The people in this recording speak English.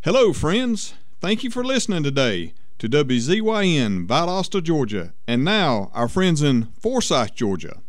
Hello, friends. Thank you for listening today to WZYN Valdosta, Georgia, and now our friends in Forsyth, Georgia.